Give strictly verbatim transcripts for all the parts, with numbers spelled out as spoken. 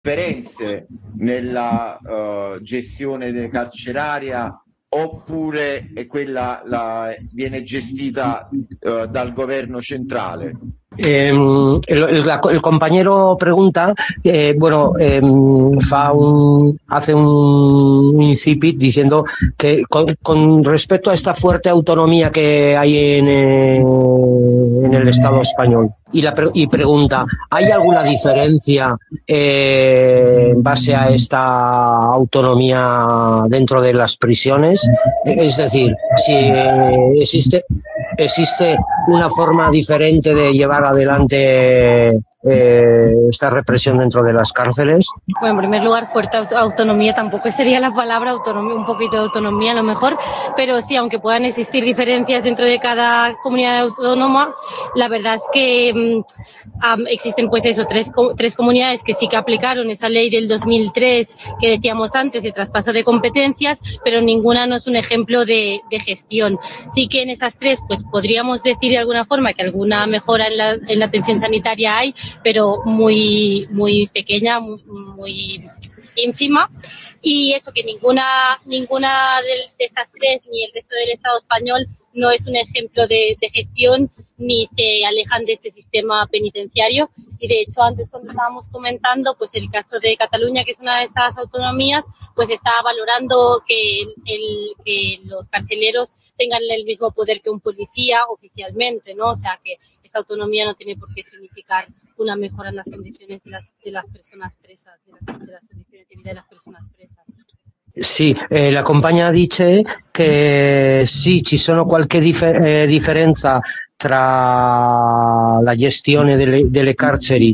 differenze nella uh, gestione carceraria, oppure è quella la, viene gestita uh, dal governo centrale? Eh, el, el, el compañero pregunta, eh, bueno, eh, fa un, hace un incipit diciendo que con, con respecto a esta fuerte autonomía que hay en, eh, en el Estado español, y, la, y pregunta, ¿hay alguna diferencia eh, en base a esta autonomía dentro de las prisiones? Es decir, si eh, existe, existe una forma diferente de llevar adelante eh, esta represión dentro de las cárceles. Bueno, en primer lugar, fuerte auto autonomía tampoco sería la palabra, autonomía, un poquito de autonomía a lo mejor, pero sí, aunque puedan existir diferencias dentro de cada comunidad autónoma, la verdad es que um, existen pues eso, tres, tres comunidades que sí que aplicaron esa ley del dos mil tres que decíamos antes, de traspaso de competencias, pero ninguna no es un ejemplo de, de gestión. Sí que en esas tres pues podríamos decir de alguna forma que alguna mejora en la, en la atención sanitaria hay, pero muy, muy pequeña, muy, muy ínfima. Y eso, que ninguna, ninguna de, de estas tres, ni el resto del Estado español, no es un ejemplo de, de gestión, ni se alejan de este sistema penitenciario. Y de hecho, antes cuando estábamos comentando, pues el caso de Cataluña, que es una de esas autonomías, pues está valorando que, el, que los carceleros tengan el mismo poder que un policía oficialmente, ¿no? O sea, que esa autonomía no tiene por qué significar una mejora en las condiciones de las, de las personas presas, de las, de las condiciones de vida de las personas presas. Sì, eh, la compagna dice che sì, ci sono qualche differ- eh, differenza tra la gestione delle, delle carceri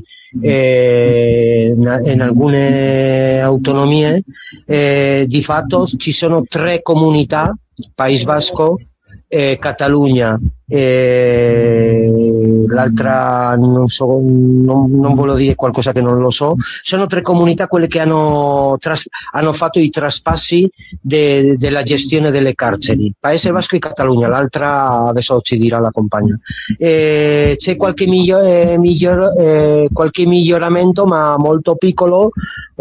eh, in, in alcune autonomie. Eh, di fatto ci sono tre comunità, País Vasco, eh, Catalogna e l'altra non so, non, non voglio dire qualcosa che non lo so. Sono tre comunità quelle che hanno, tras, hanno fatto i traspassi de, della gestione delle carceri, Paese Vasco e Catalogna, l'altra adesso ci dirà la compagna. E c'è qualche, miglior, eh, miglior, eh, qualche miglioramento, ma molto piccolo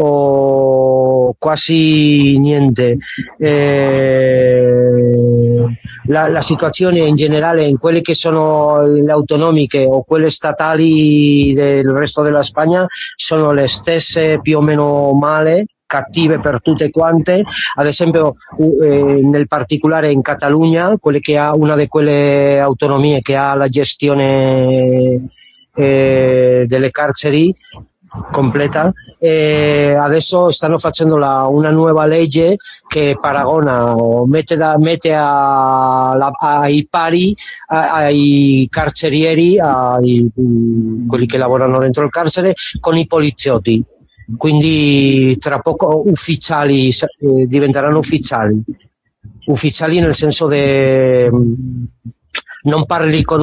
o quasi niente. Eh, la, la situazione in generale in quelle che sono le autonomiche o quelle statali del resto della Spagna sono le stesse, più o meno male, cattive per tutte quante. Ad esempio eh, nel particolare in Catalogna, quelle che ha una di quelle autonomie che ha la gestione eh, delle carceri completa, e adesso stanno facendo la, una nuova legge che paragona o mette, da, mette a, la, ai pari a, ai carcerieri, ai, quelli che lavorano dentro il carcere, con i poliziotti. Quindi tra poco ufficiali, eh, diventeranno ufficiali ufficiali nel senso che non parli con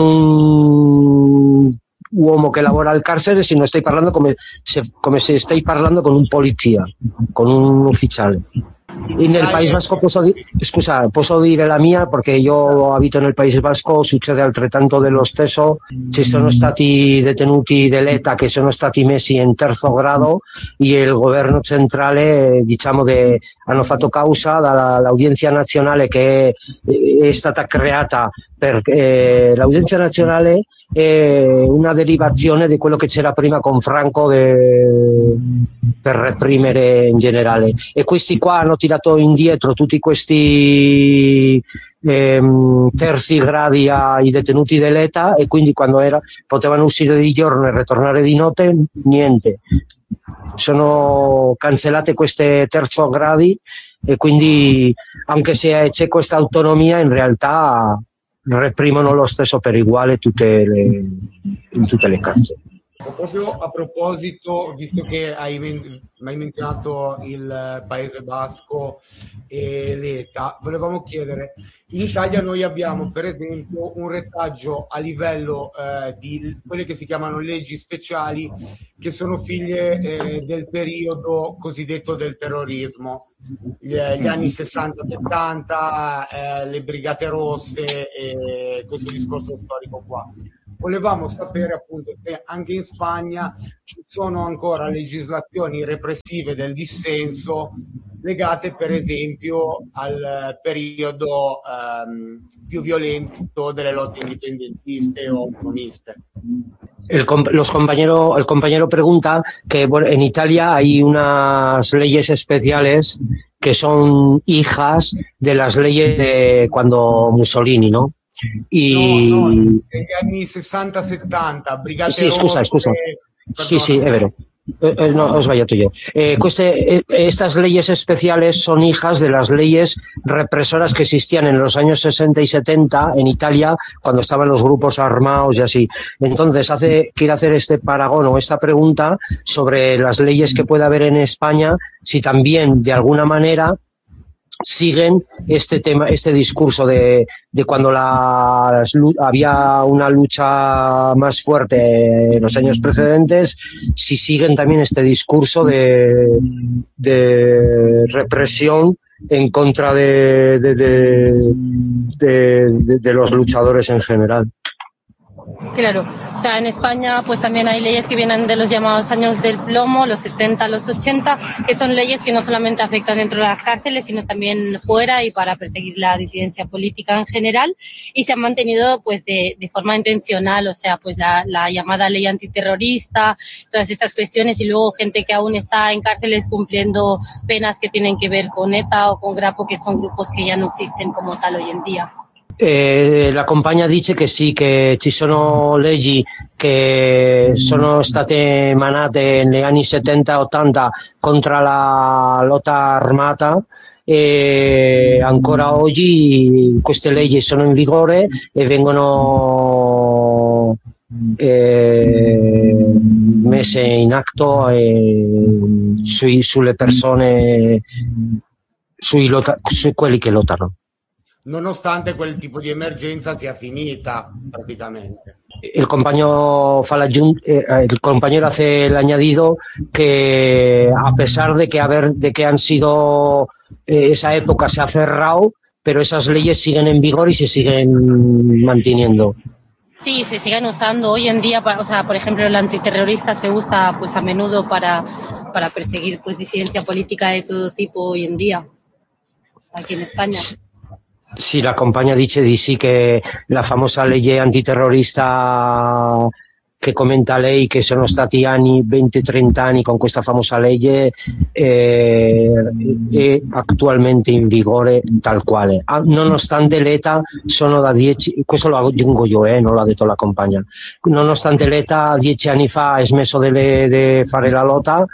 un uomo che lavora al carcere, sino stai parlando come se, come se stai parlando con un polizia, con un ufficiale. E nel País Vasco posso, di- scusa, posso dire la mia, perché io abito nel País Vasco, succede altrettanto dello stesso. Ci sono stati detenuti dell'ETA che sono stati messi in terzo grado e il governo centrale, diciamo, che hanno fatto causa dall'Audiencia Nazionale, che è, è stata creata perché l'Audiencia Nazionale è una derivazione di quello che c'era prima con Franco de, per reprimere in generale, e questi qua hanno tirato indietro tutti questi ehm, terzi gradi ai detenuti dell'ETA, e quindi quando era, potevano uscire di giorno e ritornare di notte, niente, sono cancellate queste terzo gradi, e quindi anche se c'è questa autonomia in realtà reprimono lo stesso per uguale tutte le, in tutte le carceri. Proprio a proposito, visto che hai, men- hai menzionato il Paese Basco e l'ETA, volevamo chiedere, in Italia noi abbiamo per esempio un retaggio a livello eh, di quelle che si chiamano leggi speciali, che sono figlie eh, del periodo cosiddetto del terrorismo, gli, gli anni sessanta settanta, eh, le Brigate Rosse e questo discorso storico qua. volevamo sapere appunto se anche in Spagna ci sono ancora legislazioni repressive del dissenso legate per esempio al periodo ehm, più violento delle lotte indipendentiste o autonomiste. El, los compañero, el compañero pregunta que bueno, en Italia hay unas leyes especiales que son hijas de las leyes de cuando Mussolini, ¿no? Y... No, no, negli anni sessanta settanta, Brigate Sì, scusa, Rosse, scusa. Sì, sì, è vero. Eh, eh, no, ho sbagliato io. Eh, queste, eh, estas leyes especiales son hijas de las leyes represoras que existían en los años sesenta y setenta en Italia, cuando estaban los grupos armados y así. Entonces, hace, quiere hacer este paragón o esta pregunta sobre las leyes que puede haber en España, si también, de alguna manera, siguen este tema, este discurso de, de cuando la, había una lucha más fuerte en los años precedentes, si siguen también este discurso de, de represión en contra de, de, de, de, de, de los luchadores en general. Claro, o sea, en España pues también hay leyes que vienen de los llamados años del plomo, los setenta, los ochenta, que son leyes que no solamente afectan dentro de las cárceles, sino también fuera y para perseguir la disidencia política en general, y se han mantenido pues de, de forma intencional, o sea, pues la, la llamada ley antiterrorista, todas estas cuestiones, y luego gente que aún está en cárceles cumpliendo penas que tienen que ver con ETA o con Grapo, que son grupos que ya no existen como tal hoy en día. Eh, la compagna dice che sì, che ci sono leggi che sono state emanate negli anni settanta ottanta contro la lotta armata e ancora oggi queste leggi sono in vigore e vengono eh, messe in atto eh, sui, sulle persone, sui lotta, su quelli che lottano. Nonostante quel tipo di emergenza sia finita prácticamente. El compañero, el compañero hace el añadido que a pesar de que, haber, de que han sido, eh, esa época se ha cerrado, pero esas leyes siguen en vigor y se siguen manteniendo. Sí, se siguen usando hoy en día, o sea, por ejemplo, el antiterrorista se usa pues a menudo para, para perseguir pues disidencia política de todo tipo hoy en día, aquí en España. Sì, la compagna dice di sì, che la famosa legge antiterrorista che commenta lei, che sono stati anni venti trenta anni con questa famosa legge, è, è attualmente in vigore tal quale. Ah, nonostante l'età sono da dieci, questo lo aggiungo io, eh, non l'ha detto la compagna, nonostante l'età dieci anni fa ha smesso di fare la lotta,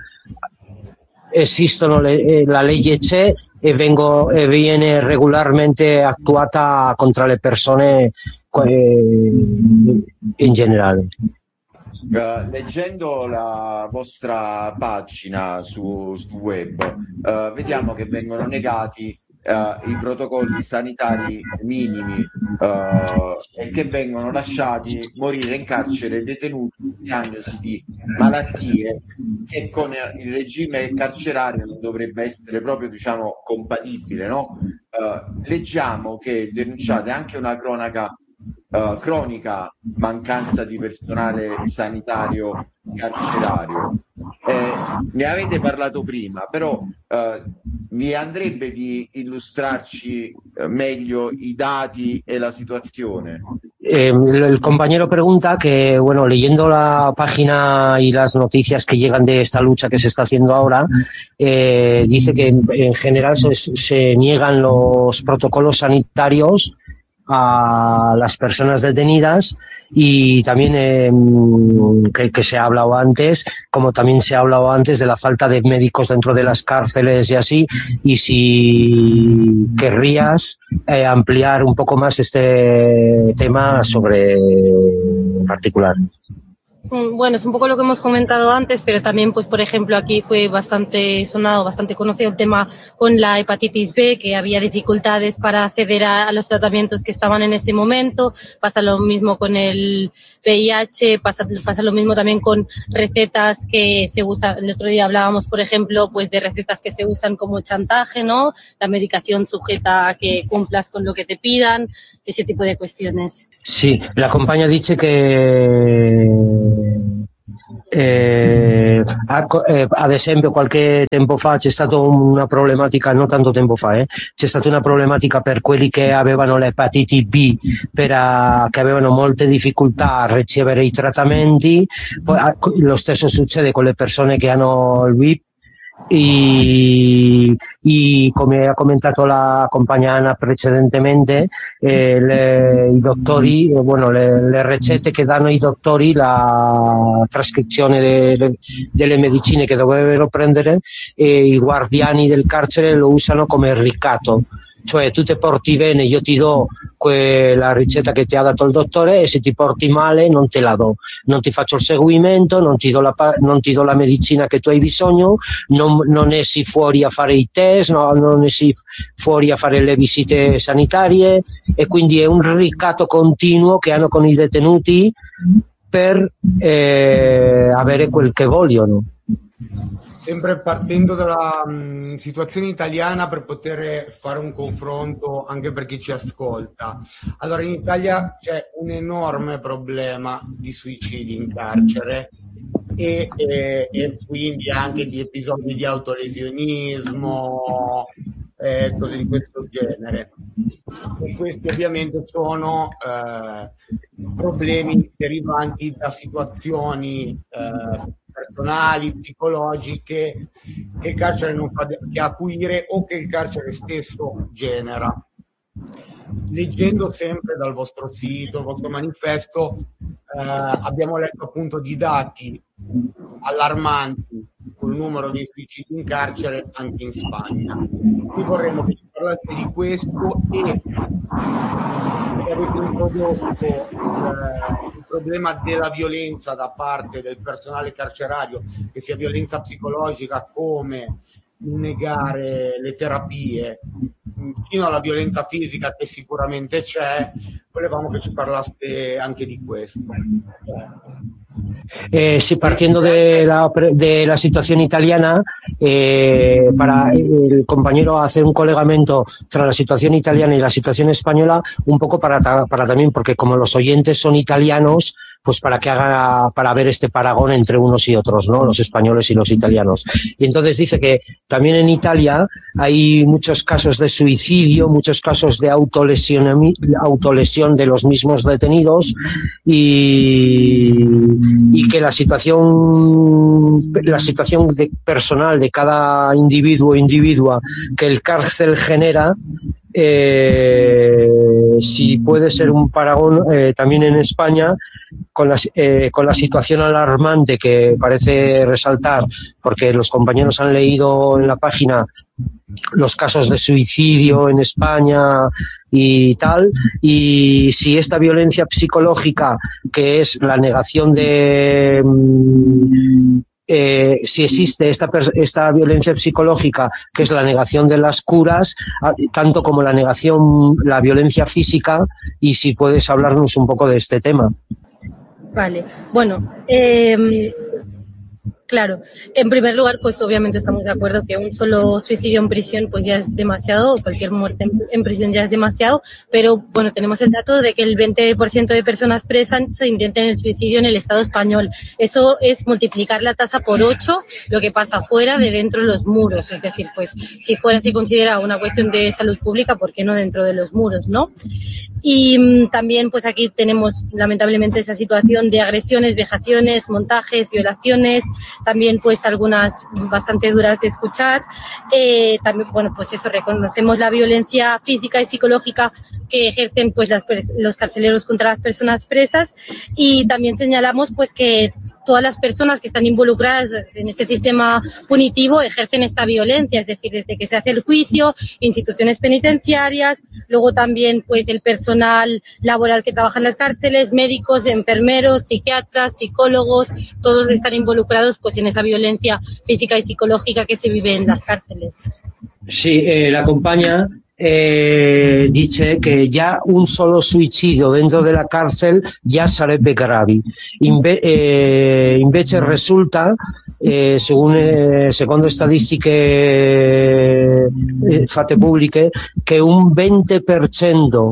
esistono le, la legge c'è e, vengo, e viene regolarmente attuata contro le persone eh, in generale. Uh, leggendo la vostra pagina su, su web, uh, vediamo che vengono negati uh, i protocolli sanitari minimi uh, e che vengono lasciati morire in carcere detenuti con diagnosi di malattie che con il regime carcerario non dovrebbe essere proprio, diciamo, compatibile, no? Uh, leggiamo che denunciate anche una cronaca Uh, cronica mancanza di personale sanitario carcerario. Eh, ne avete parlato prima, però uh, mi andrebbe di illustrarci meglio i dati e la situazione. Eh, el, el compañero pregunta que, bueno, leyendo la página y las noticias que llegan de esta lucha que se está haciendo ahora, eh, dice que en, en general se, se niegan los protocolos sanitarios a las personas detenidas y también eh, que, que se ha hablado antes, como también se ha hablado antes de la falta de médicos dentro de las cárceles y así, y si querrías eh, ampliar un poco más este tema sobre en particular. Bueno, es un poco lo que hemos comentado antes, pero también, pues, por ejemplo, aquí fue bastante sonado, bastante conocido el tema con la hepatitis B, que había dificultades para acceder a, a los tratamientos que estaban en ese momento. Pasa lo mismo con el V I H, pasa, pasa lo mismo también con recetas que se usan. El otro día hablábamos, por ejemplo, pues de recetas que se usan como chantaje, ¿no? La medicación sujeta a que cumplas con lo que te pidan, ese tipo de cuestiones. Sì, la compagna dice che eh, eh, ad esempio qualche tempo fa c'è stata una problematica, non tanto tempo fa, eh, c'è stata una problematica per quelli che avevano l'epatiti B, per, uh, che avevano molte difficoltà a ricevere i trattamenti. Poi, uh, lo stesso succede con le persone che hanno il V I P. I, i, come ha commentato la compagna Anna precedentemente, eh, le, i dottori, eh, bueno, le, le ricette che danno i dottori, la trascrizione de, de, delle medicine che dovrebbero prendere, e i guardiani del carcere lo usano come ricatto. Cioè tu ti porti bene, io ti do quella ricetta che ti ha dato il dottore, e se ti porti male non te la do, non ti faccio il seguimento, non ti do la, non ti do la medicina che tu hai bisogno, non, non esci fuori a fare i test, no, non esci fuori a fare le visite sanitarie, e quindi è un ricatto continuo che hanno con i detenuti per eh, avere quel che vogliono. Sempre partendo dalla mh, situazione italiana per poter fare un confronto anche per chi ci ascolta. Allora, in Italia c'è un enorme problema di suicidi in carcere e, e, e quindi anche di episodi di autolesionismo, eh, cose di questo genere. E questi ovviamente sono eh, problemi derivanti da situazioni eh, personali, psicologiche, che il carcere non fa che acuire o che il carcere stesso genera. Leggendo sempre dal vostro sito, il vostro manifesto, eh, abbiamo letto appunto di dati allarmanti sul numero dei suicidi in carcere anche in Spagna. Qui vorremmo che ci parlaste di questo e che avete introdotto eh, il problema della violenza da parte del personale carcerario, che sia violenza psicologica come negare le terapie, fino alla violenza fisica che sicuramente c'è. Volevamo che ci parlaste anche di questo. Eh, sí, partiendo de la, de la situación italiana, eh, para el compañero hacer un colegamento entre la situación italiana y la situación española, un poco para, para también, porque como los oyentes son italianos, pues para que haga, para ver este paragón entre unos y otros, ¿no? Los españoles y los italianos. Y entonces dice que también en Italia hay muchos casos de suicidio, muchos casos de autolesión, autolesión de los mismos detenidos, y, y que la situación, la situación de personal de cada individuo o individua que el cárcel genera, Eh, si puede ser un paragón eh, también en España, con la, eh, con la situación alarmante que parece resaltar, porque los compañeros han leído en la página los casos de suicidio en España y tal, y si esta violencia psicológica, que es la negación de Eh, si existe esta, esta violencia psicológica, que es la negación de las curas, tanto como la negación, la violencia física, y si puedes hablarnos un poco de este tema. Vale, bueno, eh, claro, en primer lugar, pues obviamente estamos de acuerdo que un solo suicidio en prisión pues ya es demasiado, o cualquier muerte en, en prisión ya es demasiado, pero bueno, tenemos el dato de que el veinte por ciento de personas presas se intenten el suicidio en el Estado español. Eso es multiplicar la tasa por ocho, lo que pasa fuera de dentro de los muros, es decir, pues si fuera se considera una cuestión de salud pública, ¿por qué no dentro de los muros, no? Y mmm, también pues aquí tenemos lamentablemente esa situación de agresiones, vejaciones, montajes, violaciones, también pues algunas bastante duras de escuchar. Eh, también, bueno, pues eso, reconocemos la violencia física y psicológica que ejercen pues las, los carceleros contra las personas presas, y también señalamos pues que todas las personas que están involucradas en este sistema punitivo ejercen esta violencia, es decir, desde que se hace el juicio, instituciones penitenciarias, luego también pues el personal laboral que trabaja en las cárceles, médicos, enfermeros, psiquiatras, psicólogos, todos están involucrados pues en esa violencia física y psicológica que se vive en las cárceles. Sí, eh, la compañía eh, dice che già un solo suicidio dentro della cárcel già sarebbe grave. Inve- eh, invece risulta, eh, según, eh, secondo statistiche eh, fatte pubbliche, che un venti per cento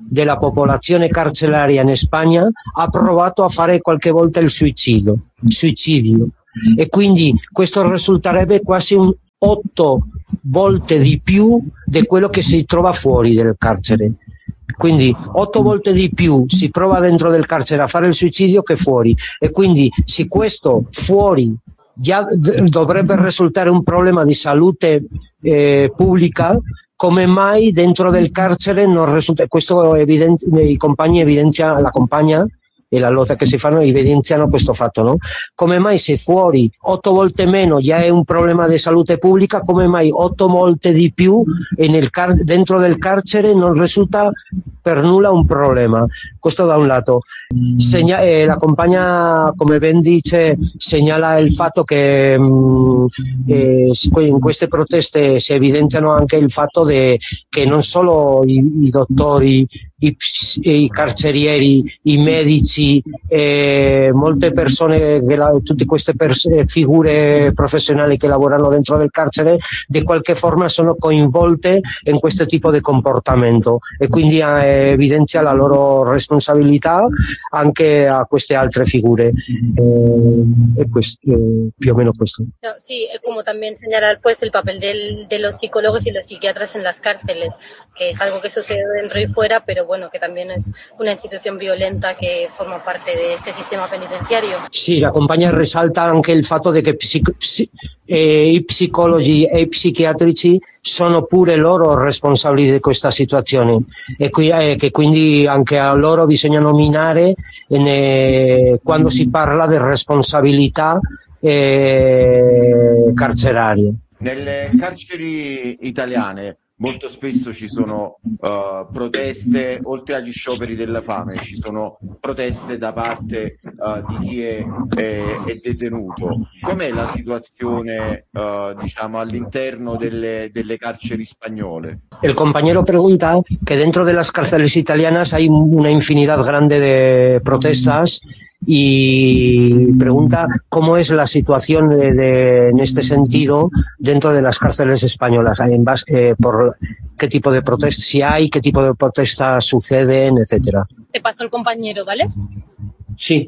della popolazione carceraria in Spagna ha provato a fare qualche volta il suicidio, suicidio. E quindi questo risulterebbe quasi un otto volte di più di quello che si trova fuori del carcere. Quindi otto volte di più si prova dentro del carcere a fare il suicidio che fuori, e quindi se questo fuori già d- dovrebbe risultare un problema di salute eh, pubblica, come mai dentro del carcere non risulta? Questo evidenzi- i compagni evidenziano, la compagna e la lotta che si fanno evidenziano questo fatto, no? Come mai se fuori otto volte meno già è un problema di salute pubblica, come mai otto volte di più e nel car- dentro del carcere non risulta per nulla un problema? Questo da un lato. Segna- eh, la compagna, come ben dice, segnala il fatto che mh, eh, in queste proteste si evidenziano anche il fatto de, che non solo i, i dottori, i, i carcerieri, i medici, eh, molte persone, che la, tutte queste pers- figure professionali che lavorano dentro del carcere, di qualche forma sono coinvolte in questo tipo di comportamento, e quindi eh, evidenzia la loro responsabilità anche a queste altre figure. Eh, e questo, eh, più o meno questo. No, sí, como también señalar pues el papel del, de los psicólogos y los psiquiatras en las cárceles, que es algo que sucede dentro y fuera, pero bueno, que también es una institución violenta che forma parte de ese sistema penitenziario. Sì, la compagna risalta anche il fatto che psic- psi- eh, i psicologi e i psichiatrici sono pure loro responsabili di questa situazione, e qui, eh, che quindi anche a loro bisogna nominare eh, quando si parla di responsabilità eh, carcerarie. Nelle carceri italiane molto spesso ci sono uh, proteste, oltre agli scioperi della fame, ci sono proteste da parte uh, di chi è, è, è detenuto. Com'è la situazione uh, diciamo all'interno delle, delle carceri spagnole? El compañero pregunta que dentro de las cárceles italianas hay una infinidad grande de protestas, y pregunta cómo es la situación de, de, en este sentido dentro de las cárceles españolas, en base, eh, por qué tipo de protestas, si hay, qué tipo de protestas suceden, etcétera. Te paso el compañero, ¿vale? Sí.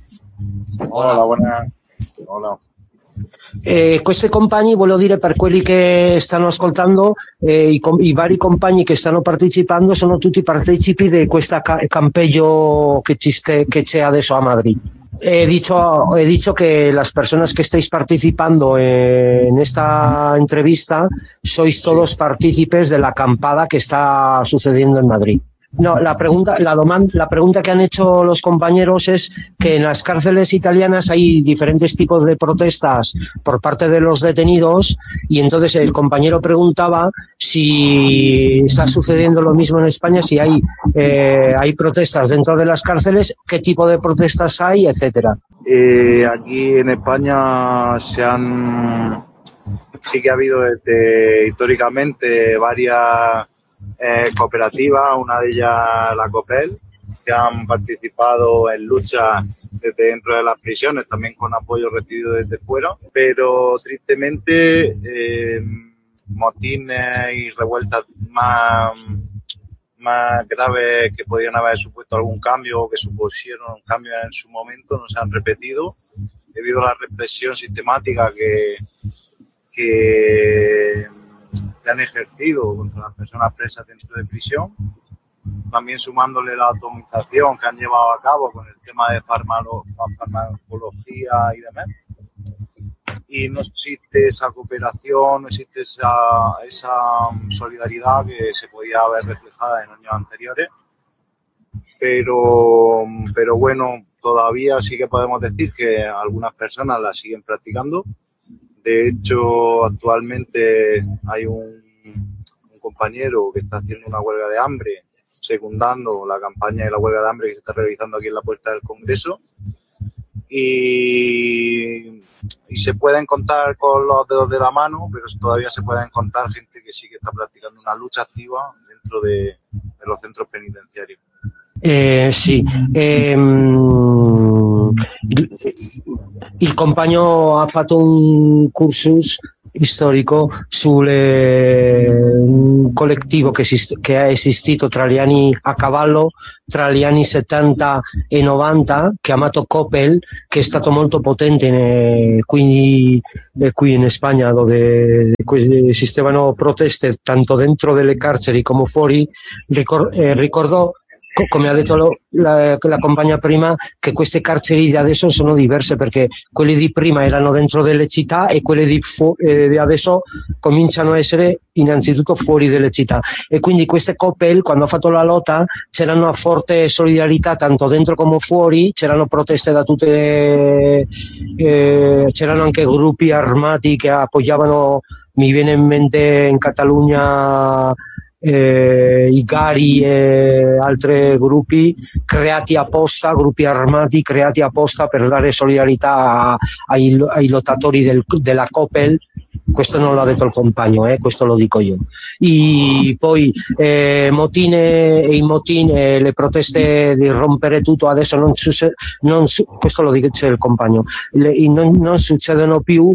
Hola, buenas. Hola. Eh, questi compagni, voglio dire, per quelli che stanno ascoltando, eh, i, com- i vari compagni che stanno partecipando sono tutti partecipi di questo ca- campeggio che, ci ste- che c'è adesso a Madrid. He dicho, he dicho que las personas que estáis participando en esta entrevista sois todos partícipes de la acampada que está sucediendo en Madrid. No, la pregunta, la, doman, la pregunta que han hecho los compañeros es que en las cárceles italianas hay diferentes tipos de protestas por parte de los detenidos, y entonces el compañero preguntaba si está sucediendo lo mismo en España, si hay, eh, hay protestas dentro de las cárceles, qué tipo de protestas hay, etcétera. Eh, aquí en España se han, sí que ha habido desde, históricamente varias Eh, cooperativas, una de ellas la COPEL, que han participado en luchas desde dentro de las prisiones, también con apoyo recibido desde fuera, pero tristemente eh, motines y revueltas más, más graves que podrían haber supuesto algún cambio o que supusieron cambios en su momento no se han repetido debido a la represión sistemática que, que que han ejercido contra las personas presas dentro de prisión, también sumándole la atomización que han llevado a cabo con el tema de farmalo, farmacología y demás. Y no existe esa cooperación, no existe esa, esa solidaridad que se podía haber reflejada en años anteriores, pero, pero bueno, todavía sí que podemos decir que algunas personas la siguen practicando. De hecho, actualmente hay un, un compañero que está haciendo una huelga de hambre, secundando la campaña de la huelga de hambre que se está realizando aquí en la puerta del Congreso. Y, y se pueden contar con los dedos de la mano, pero todavía se pueden contar gente que sí que está practicando una lucha activa dentro de, de los centros penitenciarios. Eh, sì, eh, il, il compagno ha fatto un cursus storico sulle un collettivo che, esist- che è esistito tra gli anni a cavallo tra gli anni settanta e novanta chiamato Coppel, che è stato molto potente in, quindi, qui in Spagna, dove esistevano proteste tanto dentro delle carceri come fuori. Ricor- eh, ricordo, come ha detto lo, la, la compagna prima, che queste carceri di adesso sono diverse, perché quelle di prima erano dentro delle città e quelle di, fu- eh, di adesso cominciano a essere innanzitutto fuori delle città, e quindi queste Coppel, quando ha fatto la lotta, c'era una forte solidarietà tanto dentro come fuori, c'erano proteste da tutte, eh, c'erano anche gruppi armati che appoggiavano, mi viene in mente in Catalogna Eh, i Gari e altri gruppi creati apposta, gruppi armati creati apposta per dare solidarietà a, ai, ai lottatori del, della Coppel. Questo non l'ha detto il compagno, eh, questo lo dico io. I, poi eh, motine e i motini, eh, le proteste di rompere tutto adesso non succede, non, questo lo dice il compagno, le, non, non succedono più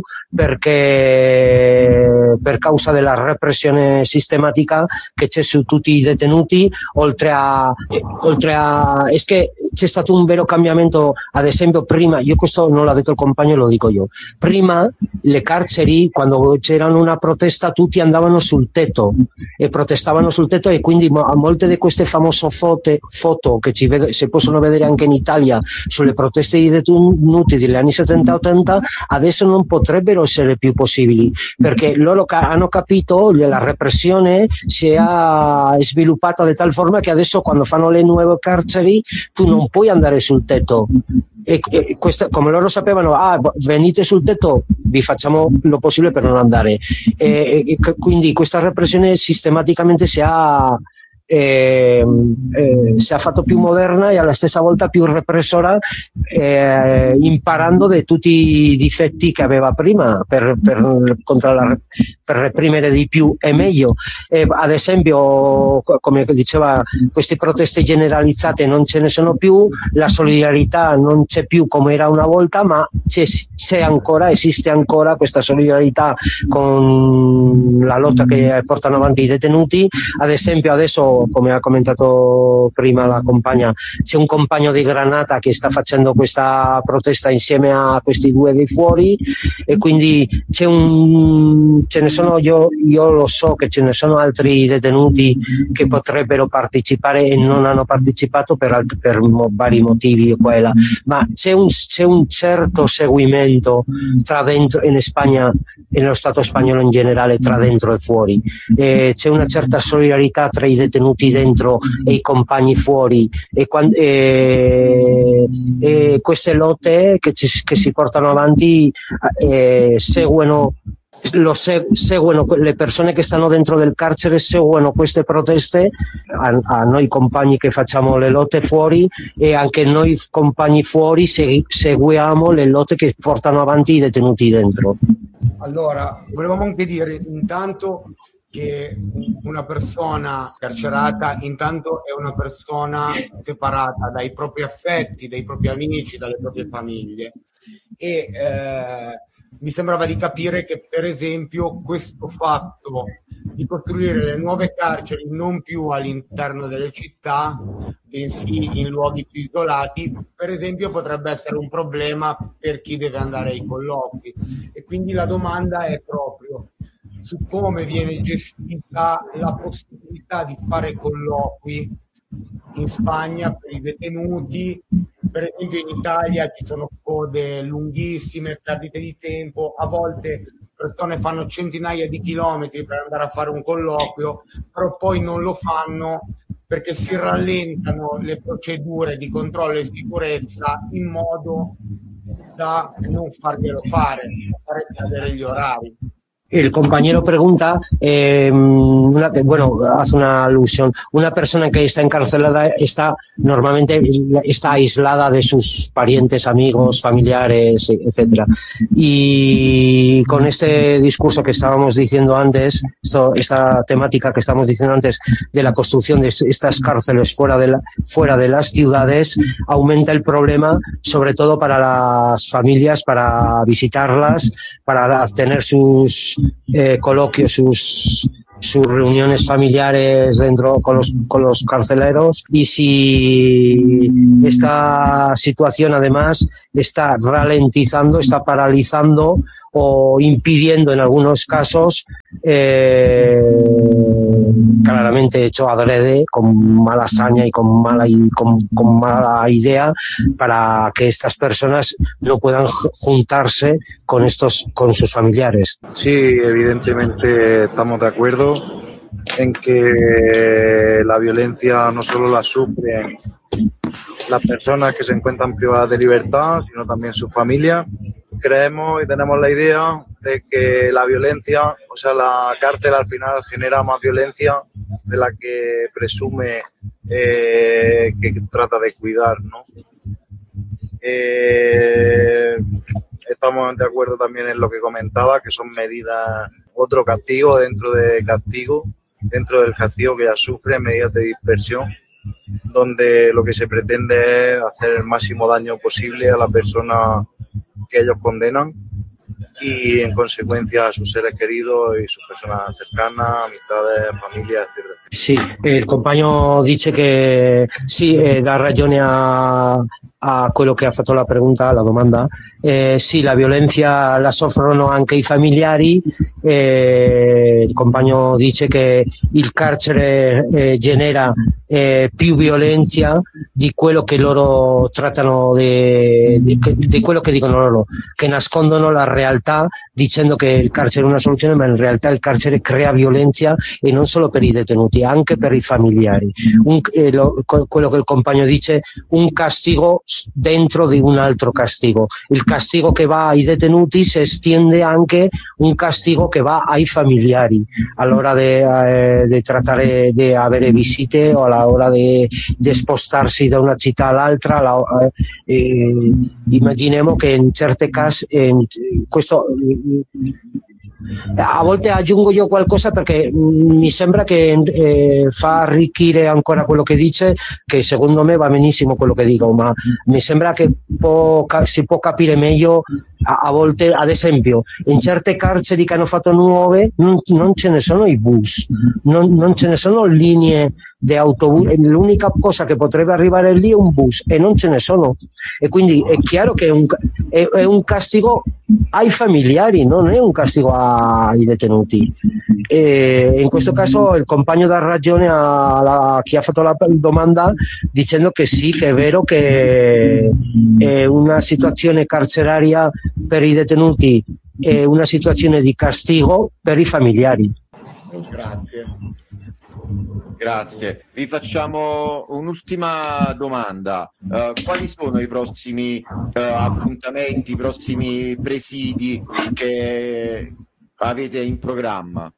perché per causa della repressione sistematica che c'è su tutti i detenuti, oltre a, oltre a è che c'è stato un vero cambiamento. Ad esempio, prima, io questo non l'ha detto il compagno, lo dico io, prima le carceri, quando c'erano una protesta, tutti andavano sul tetto e protestavano sul tetto, e quindi molte di queste famose foto, foto che ci ved- si possono vedere anche in Italia sulle proteste di detenuti degli anni settanta ottanta adesso non potrebbero essere più possibili, perché loro ca- hanno capito che la repressione si è sviluppata di tal forma che adesso quando fanno le nuove carceri tu non puoi andare sul tetto, e, e questa, come loro sapevano, ah, venite sul tetto, vi facciamo lo possibile per non andare, e, e quindi questa repressione sistematicamente si ha Eh, eh, si è fatto più moderna e alla stessa volta più repressora, eh, imparando di tutti i difetti che aveva prima per, per, contro la, per reprimere di più e meglio. Eh, ad esempio, come diceva, queste proteste generalizzate non ce ne sono più, la solidarietà non c'è più come era una volta, ma c'è, c'è ancora, esiste ancora questa solidarietà con la lotta che portano avanti i detenuti. Ad esempio adesso, come ha commentato prima la compagna, c'è un compagno di Granata che sta facendo questa protesta insieme a questi due di fuori, e quindi c'è un ce ne sono, io, io lo so che ce ne sono altri detenuti che potrebbero partecipare e non hanno partecipato per, per vari motivi qua e là, ma c'è un, c'è un certo seguimento tra dentro in Spagna e nello Stato spagnolo in generale, tra dentro e fuori, e c'è una certa solidarietà tra i detenuti dentro e i compagni fuori, e, quando, e, e queste lotte che, ci, che si portano avanti eh, seguono lo seg- seguono le persone che stanno dentro del carcere, seguono queste proteste, a, a noi compagni che facciamo le lotte fuori, e anche noi compagni fuori se- seguiamo le lotte che portano avanti i detenuti dentro. Allora, volevamo anche dire intanto che una persona carcerata intanto è una persona separata dai propri affetti, dai propri amici, dalle proprie famiglie, e eh, mi sembrava di capire che per esempio questo fatto di costruire le nuove carceri non più all'interno delle città, bensì in luoghi più isolati, per esempio potrebbe essere un problema per chi deve andare ai colloqui, e quindi la domanda è proprio su come viene gestita la possibilità di fare colloqui in Spagna per i detenuti. Per esempio in Italia ci sono code lunghissime, perdite di tempo, a volte persone fanno centinaia di chilometri per andare a fare un colloquio, però poi non lo fanno perché si rallentano le procedure di controllo e sicurezza in modo da non farglielo fare, fare cadere gli orari. El compañero pregunta, eh, una, bueno, hace una alusión. Una persona que está encarcelada está normalmente está aislada de sus parientes, amigos, familiares, etcétera. Y con este discurso que estábamos diciendo antes, esto, esta temática que estábamos diciendo antes de la construcción de estas cárceles fuera de la, fuera de las ciudades, aumenta el problema, sobre todo para las familias, para visitarlas, para tener sus eh, coloquios, sus sus reuniones familiares dentro con los con los carceleros, y si esta situación además está ralentizando, está paralizando o impidiendo en algunos casos, eh, claramente hecho adrede, con mala saña y con mala y con, con mala idea, para que estas personas no puedan juntarse con estos con sus familiares. Sí, evidentemente estamos de acuerdo en que la violencia no solo la sufren las personas que se encuentran privadas de libertad, sino también sus familias. Creemos y tenemos la idea de que la violencia, o sea, la cárcel al final genera más violencia de la que presume eh, que trata de cuidar, ¿no? Eh, estamos de acuerdo también en lo que comentaba, que son medidas, otro castigo dentro de castigo, dentro del castigo que ya sufre, medidas de dispersión, donde lo que se pretende es hacer el máximo daño posible a la persona que ellos condenan y en consecuencia a sus seres queridos e sus personas cercanas, amistades, familia, etcétera. Sì, il compagno dice che sì, eh, dà ragione a, a quello che ha fatto la pregunta, la domanda. Eh, sì, la violenza la soffrono anche i familiari. Eh, il compagno dice che il carcere eh, genera eh, più violenza di quello che loro trattano, di, di, di quello che dicono loro, che nascondono la realtà dicendo che il carcere è una soluzione, ma in realtà il carcere crea violenza, e non solo per i detenuti, anche per i familiari. Un, eh, lo, quello che il compagno dice, un castigo dentro di un altro castigo. Il castigo che va ai detenuti si estende anche un castigo che va ai familiari all'ora di eh, trattare di avere visite o alla hora di spostarsi da una città all'altra. La, eh, immaginiamo che in certe casi in, questo a volte aggiungo io qualcosa perché mi sembra che eh, fa arricchire ancora quello che dice, che secondo me va benissimo quello che dico, ma mi sembra che può, si può capire meglio a, a volte. Ad esempio, in certe carceri che hanno fatto nuove non, non ce ne sono i bus, non, non ce ne sono linee di autobus, l'unica cosa che potrebbe arrivare lì è un bus e non ce ne sono, e quindi è chiaro che è un, è, è un castigo ai familiari, non è un castigo ai detenuti. E in questo caso il compagno dà ragione a, a chi ha fatto la domanda dicendo che sì, che è vero che è una situazione carceraria per i detenuti, è una situazione di castigo per i familiari. Grazie. Grazie. Vi facciamo un'ultima domanda. Uh, quali sono i prossimi uh, appuntamenti, i prossimi presidi che avete in programma?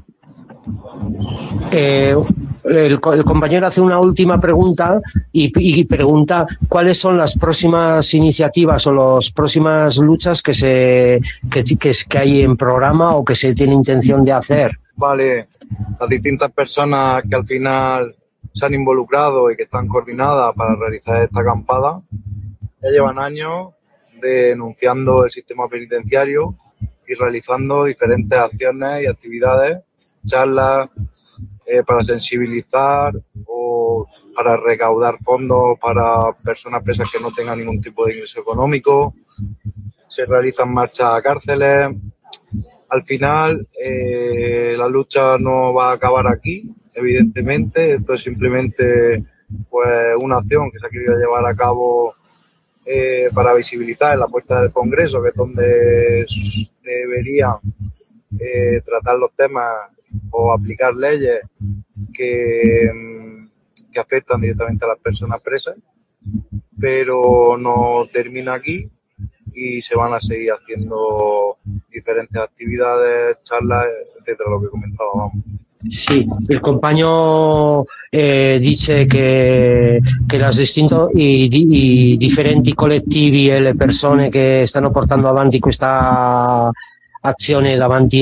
Eh, el, el compañero hace una última pregunta y, y pregunta cuáles son las próximas iniciativas o las próximas luchas que se que, que, que hay en programa o que se tiene intención de hacer. Vale, las distintas personas que al final se han involucrado y que están coordinadas para realizar esta acampada ya llevan años denunciando el sistema penitenciario y realizando diferentes acciones y actividades, charlas eh, para sensibilizar o para recaudar fondos para personas presas que no tengan ningún tipo de ingreso económico. Se realizan marchas a cárceles. Al final, eh, la lucha no va a acabar aquí, evidentemente. Esto es simplemente pues una acción que se ha querido llevar a cabo eh, para visibilizar en la puerta del Congreso, que es donde deberían eh, tratar los temas o aplicar leyes que, que afectan directamente a las personas presas, pero no termina aquí y se van a seguir haciendo diferentes actividades, charlas, etcétera, lo che commentavamo. Sì, il compagno eh, dice che, che las distinto, i, i, i differenti collettivi e le persone che stanno portando avanti questa azione davanti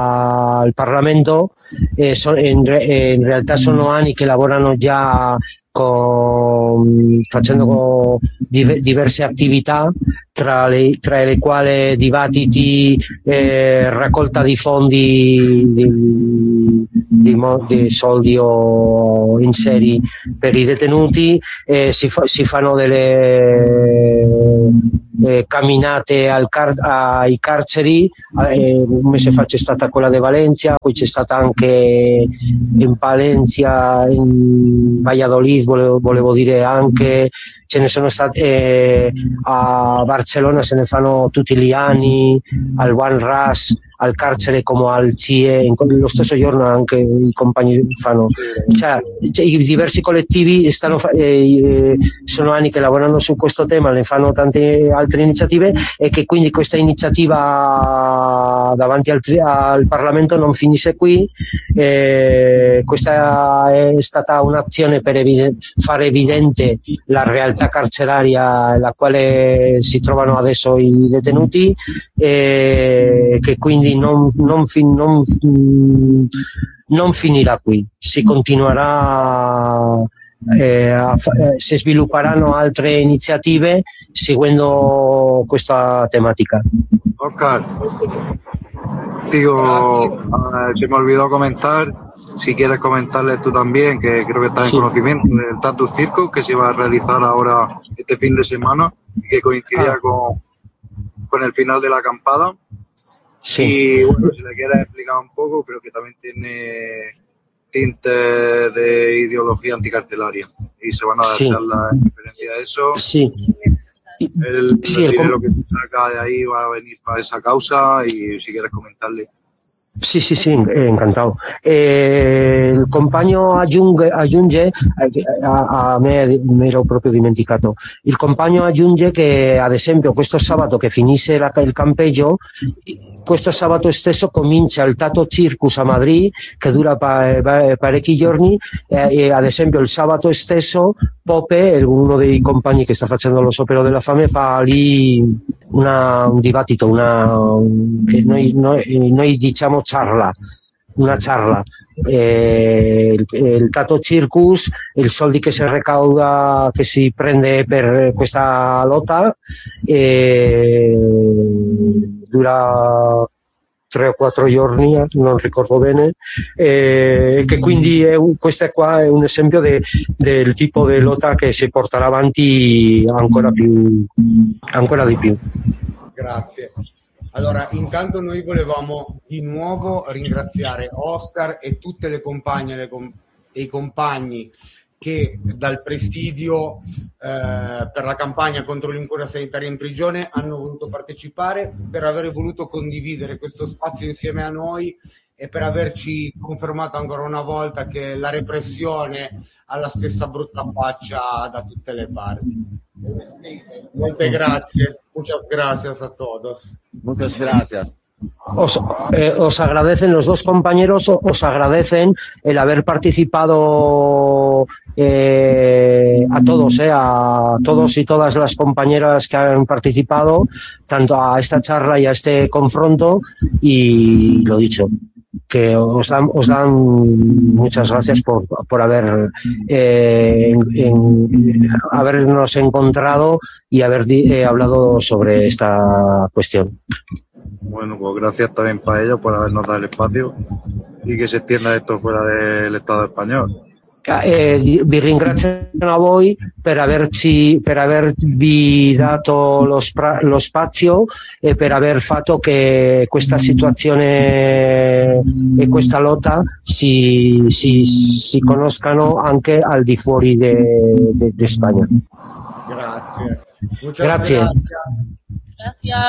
al Parlamento eh, so, in, in realtà sono anni che lavorano già con, facendo div- diverse attività, tra le, tra le quali dibattiti, eh, raccolta di fondi di, di, mo- di soldi o in seri per i detenuti, eh, si, fa- si fanno delle eh, camminate al car- ai carceri. Eh, un mese fa c'è stata quella di Valencia, poi c'è stata anche in Palencia, in Valladolid, volevo, volevo dire anche, ce ne sono stati eh, a Barcellona, se ne fanno tutti gli anni, al One Ras, al carcere come al C I E, in, lo stesso giorno anche i compagni fanno, cioè, cioè i diversi collettivi stanno, eh, sono anni che lavorano su questo tema, ne fanno tante altre iniziative, e che quindi questa iniziativa davanti al, al Parlamento non finisce qui. Eh, questa è stata un'azione per evidente, fare evidente la realtà carceraria nella quale si trovano adesso i detenuti, eh, che quindi non, non, fin, non, non finirà qui, si continuerà, eh, a, eh, si svilupperanno altre iniziative seguendo questa tematica. Oscar, digo, uh, se me olvidó comentar, si quieres comentarles tú también, que creo que estás sí. en conocimiento del Tattoo Circus, que se va a realizar ahora este fin de semana y que coincidía ah. con, con el final de la acampada. Sí. Y bueno, si le quieres explicar un poco, creo que también tiene tintes de ideología anticarcelaria y se van a dar sí. charlas en referencia a eso. Sí. El, sí, el dinero que se saca de ahí va a venir para esa causa, y si quieres comentarle. Sì, sì, sì, encantado. Eh, il compagno aggiunge, aggiunge a, a me mi ero proprio dimenticato, il compagno aggiunge che ad esempio questo sabato che finisce la, il campeggio, questo sabato stesso comincia il Tattoo Circus a Madrid, che dura pa, pa, parecchi giorni, eh, e ad esempio il sabato stesso Pope, uno dei compagni che sta facendo lo sciopero della fame, fa lì una, un dibattito, una, noi, noi, noi diciamo charla, una charla. Eh, il, il Tattoo Circus, i soldi che si recauda, che si prende per questa lotta, eh, dura tre o quattro giorni, non ricordo bene, e eh, che quindi è un, questo qua è un esempio de, del tipo di lotta che si porterà avanti ancora più, ancora di più. Grazie. Allora, intanto noi volevamo di nuovo ringraziare Oscar e tutte le compagne e, le com- e i compagni che dal presidio eh, per la campagna contro l'incuria sanitaria in prigione hanno voluto partecipare, per aver voluto condividere questo spazio insieme a noi e per averci confermato ancora una volta che la repressione ha la stessa brutta faccia da tutte le parti. Molte grazie, muchas gracias a todos. Muchas gracias. Os, eh, os agradecen los dos compañeros, os agradecen el haber participado eh, a todos, eh, a todos y todas las compañeras que han participado, tanto a esta charla y a este confronto, y lo dicho, que os dan, os dan muchas gracias por, por haber eh, en, en, habernos encontrado y haber eh, hablado sobre esta cuestión. Bueno, pues gracias también para ellos por habernos dado el espacio y que se extienda esto fuera del Estado español. Eh, vi ringraziano a voi per averci, per avervi dato lo, spra- lo spazio e per aver fatto che questa situazione e questa lotta si, si, si conoscano anche al di fuori di Spagna. Grazie. Grazie. Gracias.